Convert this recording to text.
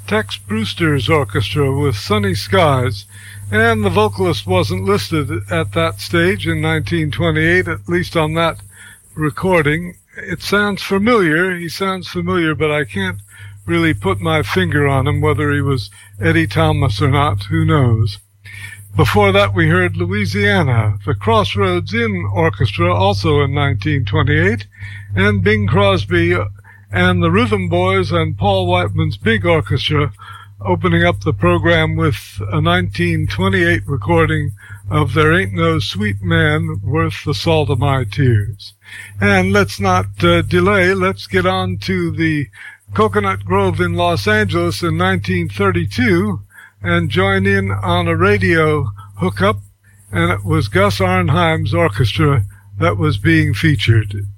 Tex Brewster's orchestra with Sunny Skies, and the vocalist wasn't listed at that stage in 1928, at least on that recording. It sounds familiar, he sounds familiar, but I can't really put my finger on him, whether he was Eddie Thomas or not, who knows. Before that, we heard Louisiana, the Crossroads Inn Orchestra, also in 1928, and Bing Crosby and the Rhythm Boys and Paul Whiteman's Big Orchestra opening up the program with a 1928 recording of There Ain't No Sweet Man Worth the Salt of My Tears. And let's not delay, let's get on to the Coconut Grove in Los Angeles in 1932 and join in on a radio hookup, and it was Gus Arnheim's orchestra that was being featured.